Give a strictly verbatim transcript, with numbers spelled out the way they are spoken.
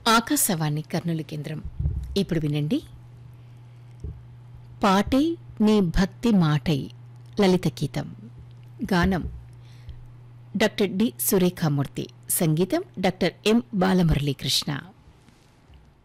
ఆకాశవాణి కర్నూలు కేంద్రం. ఇప్పుడు వినండి, పాటై నీ భక్తి మాటై లలిత గీతం. గానం డాక్టర్ డి సురేఖామూర్తి, సంగీతం డాక్టర్ ఎం బాలమురళీకృష్ణ.